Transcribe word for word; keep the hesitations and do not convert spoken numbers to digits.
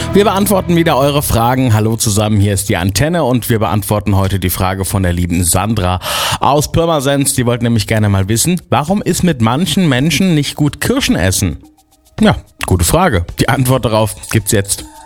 Wir beantworten wieder eure Fragen. Hallo zusammen, hier ist die Antenne und wir beantworten heute die Frage von der lieben Sandra aus Pirmasens. Die wollte nämlich gerne mal wissen, warum ist mit manchen Menschen nicht gut Kirschen essen? Ja, gute Frage. Die Antwort darauf gibt's jetzt.